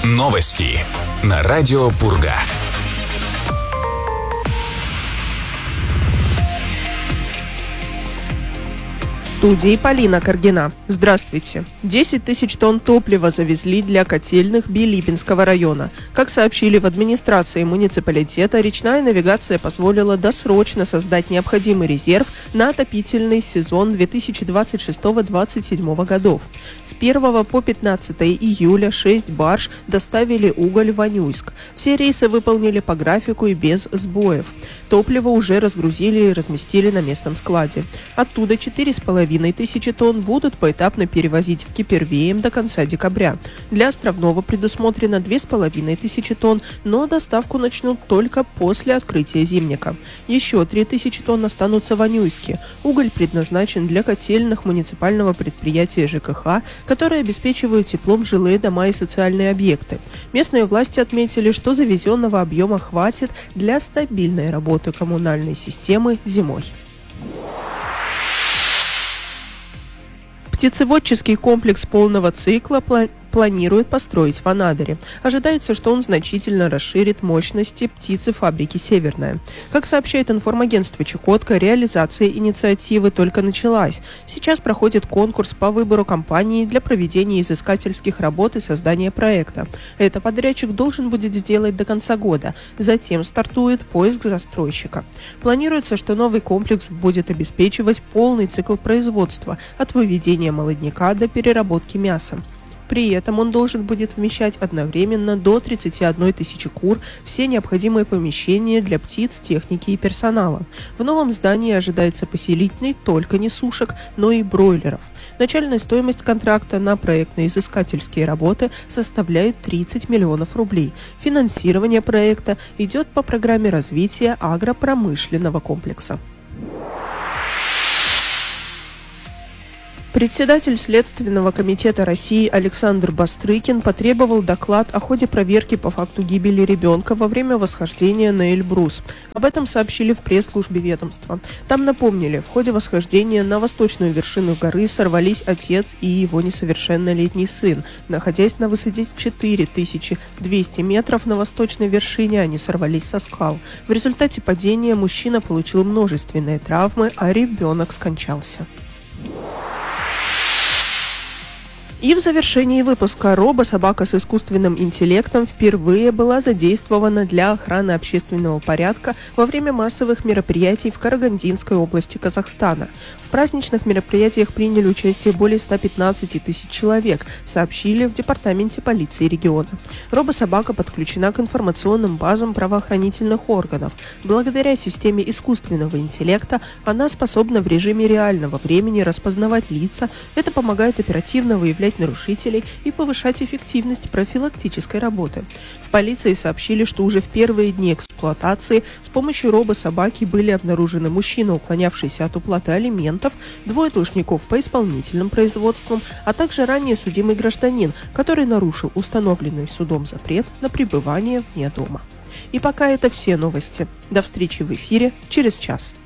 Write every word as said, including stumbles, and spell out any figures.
Новости на радио Пурга. В студии Полина Каргина. Здравствуйте. десять тысяч тонн топлива завезли для котельных Билибинского района. Как сообщили в администрации муниципалитета, речная навигация позволила досрочно создать необходимый резерв на отопительный сезон две тысячи двадцать шестого — двадцать седьмого годов. С первого по пятнадцатое июля шесть барж доставили уголь в Анюйск. Все рейсы выполнили по графику и без сбоев. Топливо уже разгрузили и разместили на местном складе. Оттуда четыре с половиной тысячи тонн будут поэтапно перевозить в Кипервеем до конца декабря. Для Островного предусмотрено две с половиной тысячи тонн, но доставку начнут только после открытия зимника. Еще три тысячи тонн останутся в Анюйске. Уголь предназначен для котельных муниципального предприятия ЖКХ, которые обеспечивают теплом жилые дома и социальные объекты. Местные власти отметили, что завезенного объема хватит для стабильной работы коммунальной системы зимой. Птицеводческий комплекс полного цикла пла- планирует построить в Анадыре. Ожидается, что он значительно расширит мощности птицефабрики «Северная». Как сообщает информагентство «Чукотка», реализация инициативы только началась. Сейчас проходит конкурс по выбору компании для проведения изыскательских работ и создания проекта. Это подрядчик должен будет сделать до конца года. Затем стартует поиск застройщика. Планируется, что новый комплекс будет обеспечивать полный цикл производства от выведения молодняка до переработки мяса. При этом он должен будет вмещать одновременно до тридцати одной тысячи кур, все необходимые помещения для птиц, техники и персонала. В новом здании ожидается поселить не только несушек, но и бройлеров. Начальная стоимость контракта на проектно-изыскательские работы составляет тридцать миллионов рублей. Финансирование проекта идет по программе развития агропромышленного комплекса. Председатель Следственного комитета России Александр Бастрыкин потребовал доклад о ходе проверки по факту гибели ребенка во время восхождения на Эльбрус. Об этом сообщили в пресс-службе ведомства. Там напомнили, в ходе восхождения на восточную вершину горы сорвались отец и его несовершеннолетний сын. Находясь на высоте четыре тысячи двести метров на восточной вершине, они сорвались со скал. В результате падения мужчина получил множественные травмы, а ребенок скончался. И в завершении выпуска робособака с искусственным интеллектом впервые была задействована для охраны общественного порядка во время массовых мероприятий в Карагандинской области Казахстана. В праздничных мероприятиях приняли участие более ста пятнадцати тысяч человек, сообщили в департаменте полиции региона. Робособака подключена к информационным базам правоохранительных органов. Благодаря системе искусственного интеллекта она способна в режиме реального времени распознавать лица. Это помогает оперативно выявлять нарушителей и повышать эффективность профилактической работы. В полиции сообщили, что уже в первые дни эксплуатации с помощью робособаки были обнаружены мужчина, уклонявшийся от уплаты алиментов, двое должников по исполнительным производствам, а также ранее судимый гражданин, который нарушил установленный судом запрет на пребывание вне дома. И пока это все новости. До встречи в эфире через час.